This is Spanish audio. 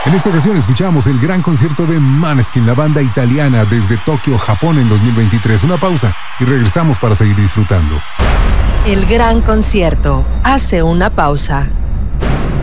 En esta ocasión escuchamos el gran concierto de Måneskin, la banda italiana desde Tokio, Japón en 2023. Una pausa y regresamos para seguir disfrutando. El gran concierto hace una pausa.